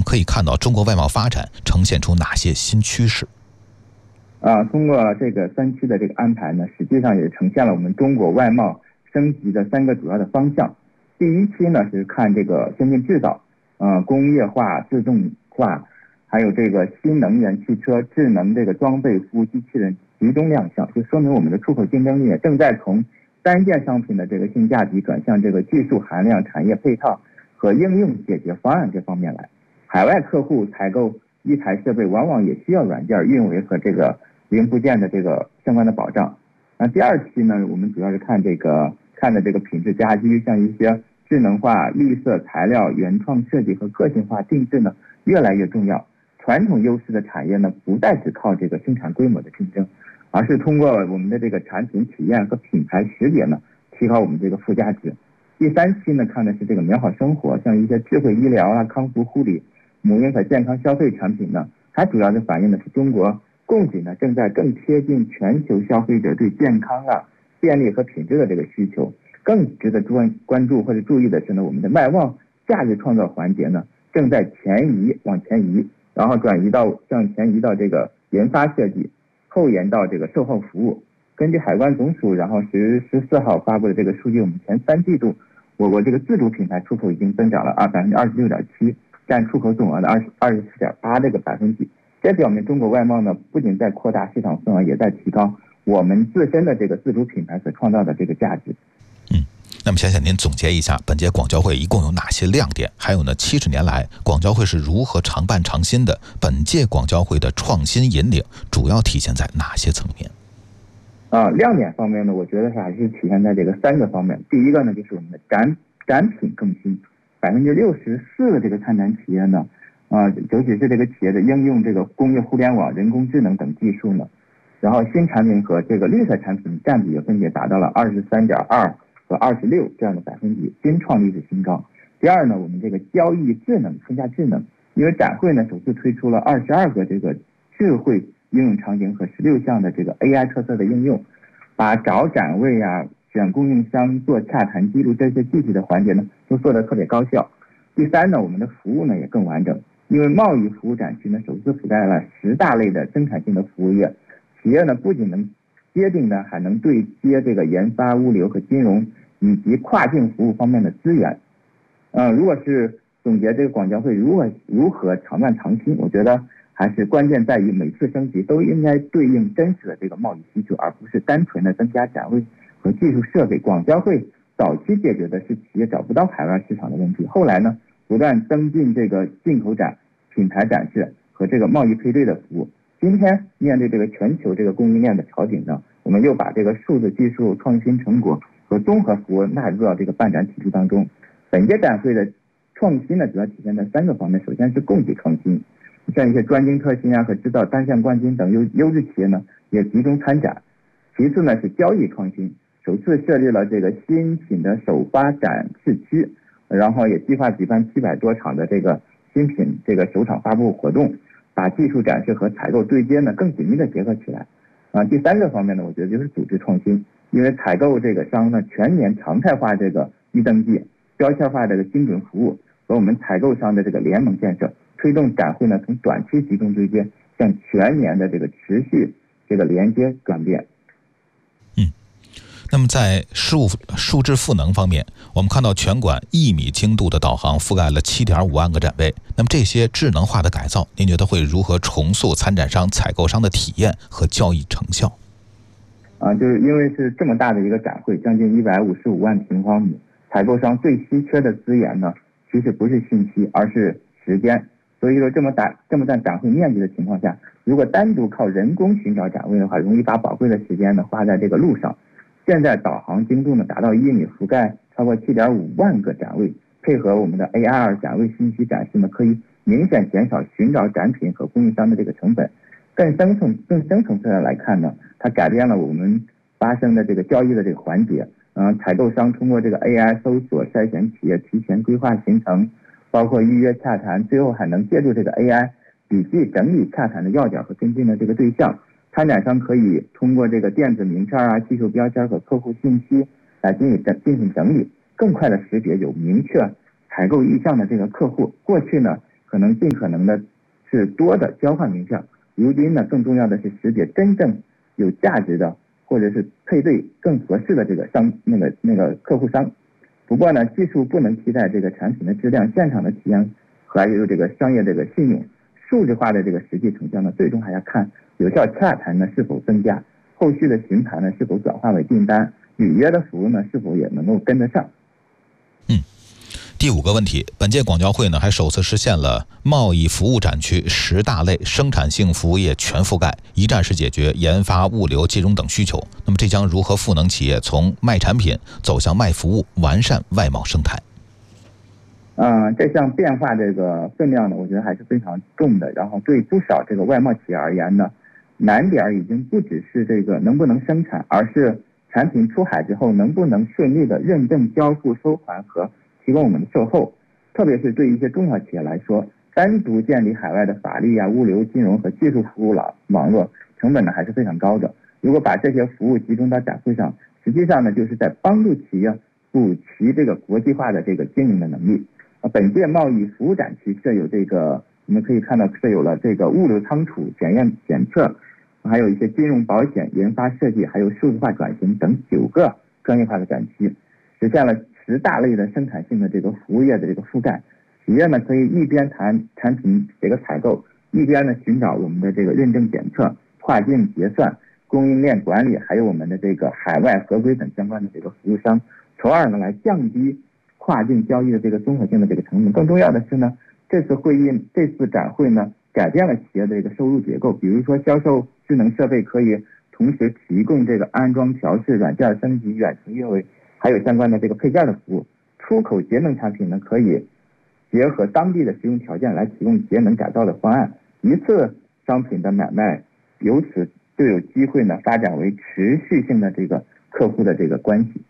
们可以看到中国外贸发展呈现出哪些新趋势？ 通过这个3期的这个安排呢，实际上也呈现了我们中国外贸升级的3个主要的方向。第1期呢是看这个先进制造，工业化、自动化，还有这个新能源汽车、智能这个装备、服务机器人集中亮相，就说明我们的出口竞争力正在从单件商品的这个性价比转向这个技术含量、产业配套和应用解决方案这方面来。海外客户采购一台设备，往往也需要软件、运维和这个零部件的这个相关的保障。第2期呢，我们主要是看的这个品质家居，像一些智能化、绿色材料、原创设计和个性化定制呢，越来越重要。传统优势的产业呢，不再只靠这个生产规模的竞争，而是通过我们的这个产品体验和品牌识别呢，提高我们这个附加值。第3期呢，看的是这个美好生活，像一些智慧医疗康复护理、母婴和健康消费产品呢，它主要是反映的是中国供给呢正在更贴近全球消费者对健康便利和品质的这个需求。更值得关注或者注意的是呢，我们的外贸价值创造环节呢，正在往前移，然后向前移到这个研发设计，后延到这个售后服务。根据海关总署然后14号发布的这个数据，我们前3季度我国这个自主品牌出口已经增长了26.7%，占出口总额的24.8%这个百分比。这表明中国外贸呢，不仅在扩大市场份额，也在提高我们自身的这个自主品牌所创造的这个价值。 那么想请您总结一下本届广交会一共有哪些亮点？还有呢，70年来广交会是如何常办常新的？本届广交会的创新引领主要体现在哪些层面？ 亮点方面呢，我觉得还是体现在这个3个方面。第一个呢，就是我们的展品更新，64%的这个参展企业呢，尤其是这个企业的应用这个工业互联网、人工智能等技术呢，然后新产品和这个绿色产品占比也分别达到了23.2%和26%这样的百分比，均创历史新高。第二呢，我们这个交易智能更加智能，因为展会呢首次推出了22个这个智慧应用场景和16项的这个 AI 特色的应用，把找展位选供应商、做洽谈记录这些具体的环节呢，都做得特别高效。第三呢，我们的服务呢也更完整，因为贸易服务展区呢首次覆盖了10大类的生产性的服务业，企业呢不仅能接定呢，还能对接这个研发、物流和金融以及跨境服务方面的资源。如果是总结这个广交会如何常办常新，我觉得还是关键在于每次升级都应该对应真实的这个贸易需求，而不是单纯的增加展位和技术设备。广交会早期解决的是企业找不到海外市场的问题，后来呢不断增进这个进口展、品牌展示和这个贸易配对的服务。今天面对这个全球这个供应链的调整呢，我们又把这个数字技术创新成果和综合服务纳入到这个办展体系当中。本届展会的创新呢，主要体现在3个方面。首先是供给创新，像一些专精特新和制造单项冠军等优质企业呢，也集中参展。其次呢是交易创新，首次设立了这个新品的首发展示区，然后也计划举办700多场的这个新品这个首场发布活动，把技术展示和采购对接呢更紧密的结合起来。第3个方面呢，我觉得就是组织创新，因为采购这个商呢全年常态化这个登记、标签化这个精准服务和我们采购商的这个联盟建设，推动展会呢从短期集中对接向全年的这个持续这个连接转变。 那么在数字赋能方面，我们看到全馆1米精度的导航覆盖了7.5万个展位。那么这些智能化的改造，您觉得会如何重塑参展商、采购商的体验和交易成效？ 就是因为是这么大的一个展会，将近155万平方米，采购商最稀缺的资源呢，其实不是信息，而是时间。所以说这么大展会面积的情况下，如果单独靠人工寻找展位的话，容易把宝贵的时间呢花在这个路上。现在导航精度呢达到1米，覆盖超过7.5万个展位，配合我们的 AR 展位信息展示呢，可以明显减少寻找展品和供应商的这个成本。更深层次的来看呢，它改变了我们发生的这个交易的这个环节。采购商通过这个 AI 搜索筛选企业，提前规划行程，包括预约洽谈，最后还能借助这个 AI 笔记整理洽谈的要点和跟进的这个对象。参展商可以通过这个电子名片技术标签和客户信息来进行整理，更快的识别有明确采购意向的这个客户。过去呢， 可能尽可能的是多的交换名片，如今呢更重要的是识别真正有价值的或者是配对更合适的这个客户商。不过呢，技术不能替代这个产品的质量、现场的体验，还有这个商业这个信用。数字化的这个实际成交呢，最终还要看有效洽谈呢是否增加，后续的询谈呢是否转化为订单，履约的服务呢是否也能够跟得上。 第5个问题，本届广交会呢还首次实现了贸易服务展区10大类生产性服务业全覆盖，一站式解决研发、物流、金融等需求。那么这将如何赋能企业从卖产品走向卖服务，完善外贸生态？ 这项变化这个分量呢，我觉得还是非常重的。然后对不少这个外贸企业而言呢，难点已经不只是这个能不能生产，而是产品出海之后能不能顺利的认证、交付、收款和提供我们的售后。特别是对一些中小企业来说，单独建立海外的法律物流、金融和技术服务网络，成本呢还是非常高的。如果把这些服务集中到展会上，实际上呢就是在帮助企业补齐这个国际化的这个经营的能力。本届贸易服务展区设有这个，我们可以看到设有了这个物流仓储、检验检测，还有一些金融保险、研发设计，还有数字化转型等9个专业化的展区，实现了10大类的生产性的这个服务业的这个覆盖。企业呢可以一边谈产品这个采购，一边呢寻找我们的这个认证检测、跨境结算、供应链管理，还有我们的这个海外合规等相关的这个服务商，从而呢来降低跨境交易的这个综合性的这个成本。更重要的是呢，这次展会呢改变了企业的这个收入结构。比如说销售智能设备可以同时提供这个安装、调试、软件升级、远程运维，还有相关的这个配件的服务。出口节能产品呢可以结合当地的使用条件来提供节能改造的方案。一次商品的买卖由此就有机会呢发展为持续性的这个客户的这个关系。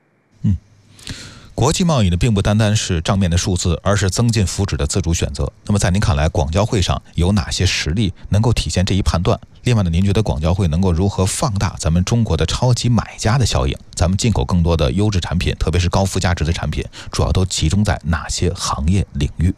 国际贸易呢，并不单单是账面的数字，而是增进福祉的自主选择。那么在您看来，广交会上有哪些实例能够体现这一判断？另外呢，您觉得广交会能够如何放大咱们中国的超级买家的效应？咱们进口更多的优质产品，特别是高附加值的产品，主要都集中在哪些行业领域？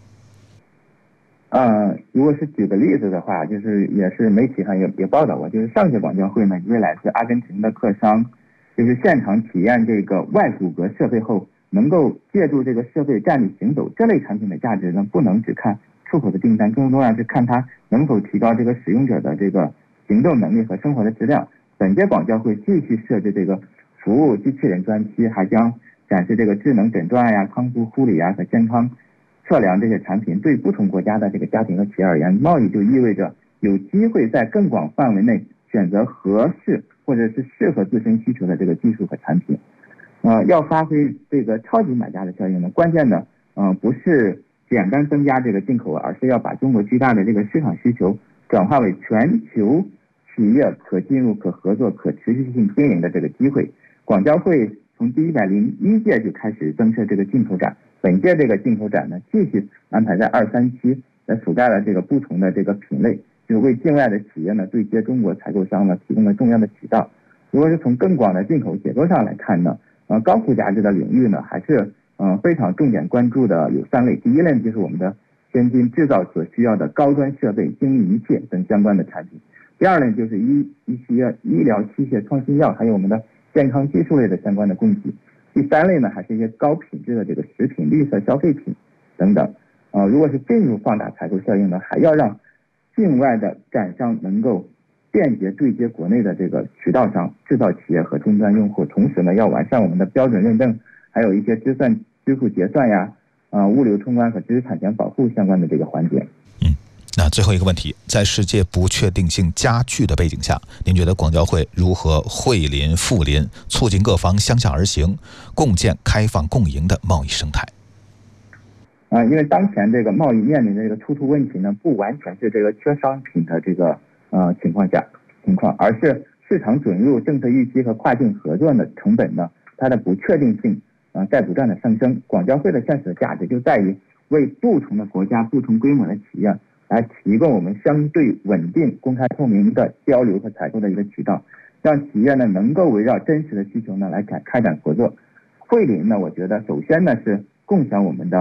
如果是举个例子的话，就是也是媒体上也报道过，就是上届广交会呢，一位来自阿根廷的客商，就是现场体验这个外骨骼设备后，能够借助这个设备站立行走，这类产品的价值呢，不能只看出口的订单，更重要是看它能否提高这个使用者的这个行动能力和生活的质量。本届广交会继续设置这个服务机器人专区，还将展示这个智能诊断康复护理和健康测量这些产品。对不同国家的这个家庭和企业而言，贸易就意味着有机会在更广范围内选择合适或者是适合自身需求的这个技术和产品。要发挥这个超级买家的效应呢，关键的不是简单增加这个进口，而是要把中国巨大的这个市场需求转化为全球企业可进入、可合作、可持续性经营的这个机会。广交会从第101届就开始增设这个进口展，本届这个进口展呢，继续安排在2、3期，覆盖了这个不同的这个品类，就为境外的企业呢对接中国采购商呢提供了重要的渠道。如果是从更广的进口结构上来看呢，高附加值的领域呢，还是非常重点关注的有3类。第一类就是我们的先进制造所需要的高端设备、精密仪器等相关的产品。第二类就是一些医疗器械、创新药，还有我们的健康技术类的相关的供给。第3类呢，还是一些高品质的这个食品、绿色消费品等等。如果是进一步放大采购效应呢，还要让境外的展商能够便捷对接国内的这个渠道商、制造企业和终端用户，同时呢，要完善我们的标准认证，还有一些支付结算物流通关和知识产权保护相关的这个环节。 那最后一个问题，在世界不确定性加剧的背景下，您觉得广交会如何惠邻富邻，促进各方相向而行，共建开放共赢的贸易生态？ 因为当前这个贸易面临的这个突出问题呢，不完全是这个缺商品的这个情况，而是市场准入、政策预期和跨境合作的成本呢，它的不确定性在不断的上升。广交会的现实的价值就在于为不同的国家、不同规模的企业来提供我们相对稳定、公开透明的交流和采购的一个渠道，让企业呢能够围绕真实的需求呢来开展合作。惠邻呢，我觉得首先呢是共享我们的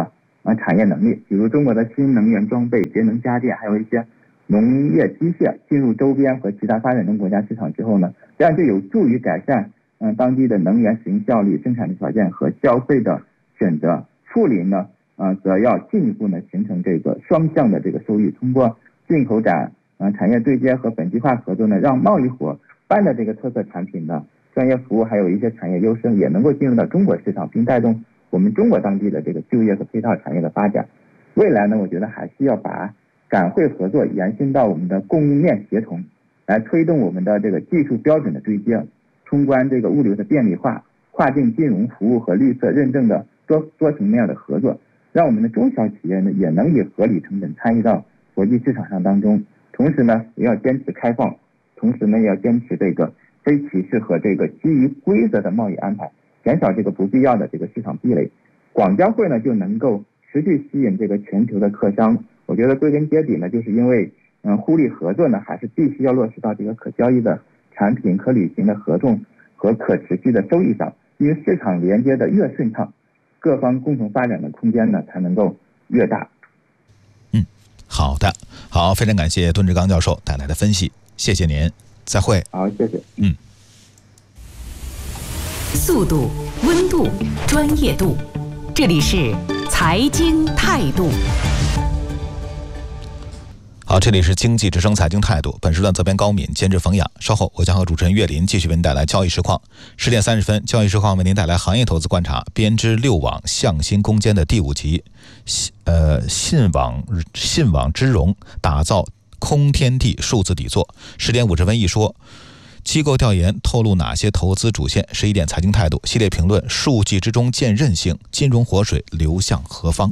产业能力，比如中国的新能源装备、节能家电，还有一些农业机械进入周边和其他发展中国家市场之后呢，这样就有助于改善当地的能源使用效率、生产的条件和消费的选择。富邻呢则要进一步呢形成这个双向的这个收益，通过进口展、产业对接和本地化合作呢，让贸易伙伴的这个特色产品呢、专业服务还有一些产业优势也能够进入到中国市场，并带动我们中国当地的这个就业和配套产业的发展。未来呢，我觉得还是要把展会合作延伸到我们的供应链协同，来推动我们的这个技术标准的对接，冲关这个物流的便利化、跨境金融服务和绿色认证的多层面的合作，让我们的中小企业呢也能以合理成本参与到国际市场上当中。同时呢，也要坚持开放，同时呢，也要坚持这个非歧视和这个基于规则的贸易安排，减少这个不必要的这个市场壁垒。广交会呢就能够持续吸引这个全球的客商。我觉得归根结底呢，就是因为互利合作呢，还是必须要落实到这个可交易的产品、可履行的合同和可持续的收益上，因为市场连接的越顺畅，各方共同发展的空间呢才能够越大。 好的，好，非常感谢敦志刚教授带来的分析，谢谢您，再会。 好，谢谢。 速度、温度、专业度，这里是财经态度。 好，这里是经济之声财经态度，本时段责编高敏，监制冯养。稍后我将和主持人岳林继续为您带来交易实况。10点30分，交易实况为您带来行业投资观察，编织6网向心攻坚的第5集，信网之融，打造空天地数字底座。10点50分一说，机构调研透露哪些投资主线。11点财经态度系列评论，数据之中见韧性，金融活水流向何方？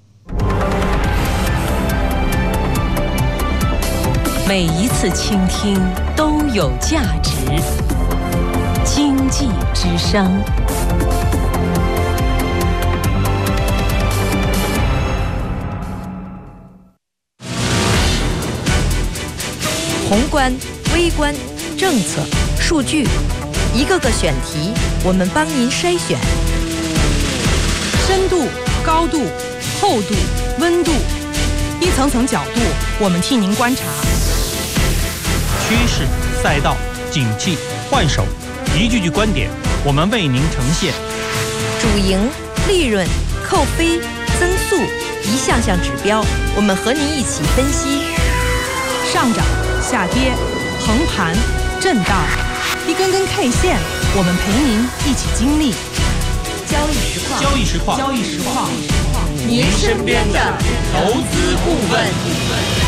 每一次倾听都有价值。经济之声。宏观、微观、政策、数据，一个个选题，我们帮您筛选。 深度、高度、厚度、温度，一层层角度，我们替您观察。 趋势、赛道、景气、换手，一句句观点，我们为您呈现。 主营、利润、扣非、增速，一项项指标，我们和您一起分析。 上涨、下跌、横盘、震荡，一根根 K 线，我们陪您一起经历。 交易实况， 交易实况， 交易实况， 您身边的投资顾问。